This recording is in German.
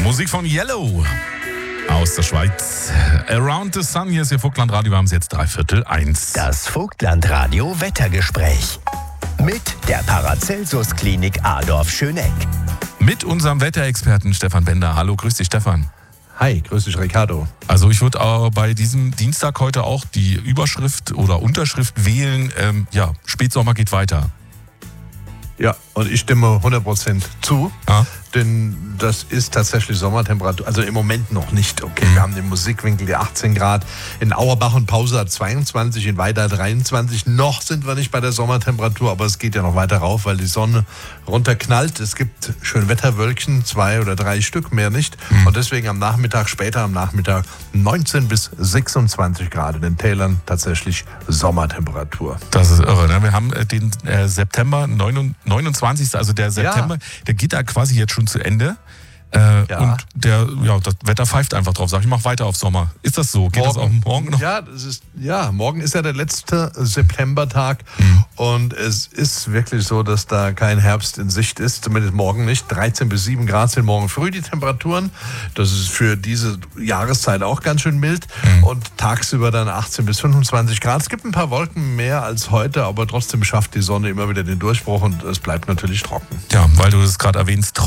Musik von Yellow aus der Schweiz. Around the Sun, hier ist Ihr Vogtlandradio, wir haben es jetzt 1:15. Das Vogtlandradio Wettergespräch mit der Paracelsus-Klinik Adolf Schöneck. Mit unserem Wetterexperten Stefan Bender. Hallo, grüß dich Stefan. Hi, grüß dich Ricardo. Also ich würde bei diesem Dienstag heute auch die Überschrift oder Unterschrift wählen, Spätsommer geht weiter. Ja, und ich stimme 100% zu, denn das ist tatsächlich Sommertemperatur, also im Moment noch nicht. Okay, wir haben den Musikwinkel die 18 Grad, in Auerbach und Pause hat 22, in Weida 23. Noch sind wir nicht bei der Sommertemperatur, aber es geht ja noch weiter rauf, weil die Sonne runterknallt. Es gibt Schönwetterwölkchen, 2 oder 3 Stück, mehr nicht. Und deswegen später am Nachmittag 19 bis 26 Grad, in den Tälern tatsächlich Sommertemperatur. Das ist irre, ne? Wir haben den September, 29. Also der September, der geht da quasi jetzt schon zu Ende. Und das Wetter pfeift einfach drauf. Sag ich, mach weiter auf Sommer. Ist das so? Geht das auch morgen noch? Morgen ist ja der letzte Septembertag. Und es ist wirklich so, dass da kein Herbst in Sicht ist. Zumindest morgen nicht. 13 bis 7 Grad sind morgen früh die Temperaturen. Das ist für diese Jahreszeit auch ganz schön mild. Und tagsüber dann 18 bis 25 Grad. Es gibt ein paar Wolken mehr als heute, aber trotzdem schafft die Sonne immer wieder den Durchbruch und es bleibt natürlich trocken. Ja, weil du es gerade erwähnst,